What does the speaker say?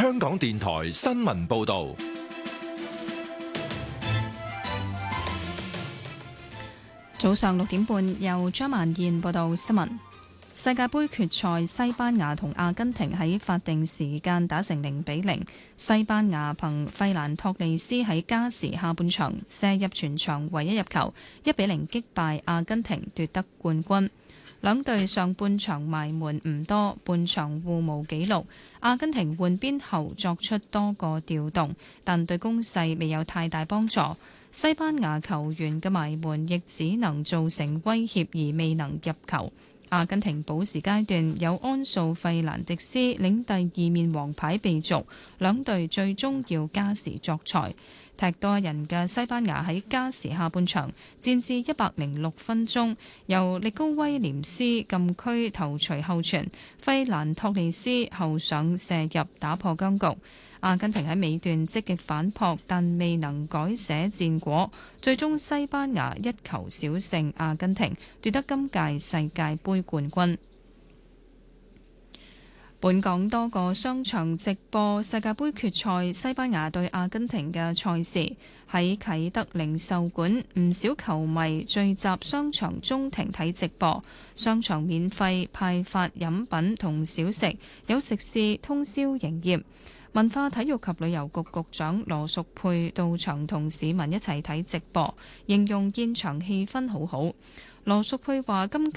香港電台新聞報道。 早上6點半，由張曼燕報道新聞。世界盃決賽，西班牙同阿根廷喺法定時間打成0-0。西班牙憑費蘭托利斯喺加時下半場射入全場唯一入球，1-0擊敗阿根廷奪得冠軍。兩隊上半場埋門唔多，半場互無紀錄。阿根廷換邊後作出多個調動，但對攻勢未有太大幫助。西班牙球員嘅埋門亦只能造成威脅而未能入球。阿根廷補時階段有安素費蘭迪斯領第2面黃牌被逐，兩隊最終要加時作賽。踢多人嘅西班牙喺加時下半場戰至106分鐘，由力高威廉斯禁區頭槌後傳，費蘭托利斯後上射入打破僵局。阿根廷喺尾段積極反撲，但未能改寫戰果，最終西班牙1球小勝阿根廷，奪得今屆世界盃冠軍。本港多個商場直播世界盃決賽西班牙對阿根廷嘅賽事，喺啟德零售館，唔少球迷聚集商場中庭睇直播，商場免費派發飲品同小食，有食肆通宵營業。文化體育及旅遊局局長羅淑佩到場同市民一齊睇直播，形容現場氣氛好好。羅淑佩話：今屆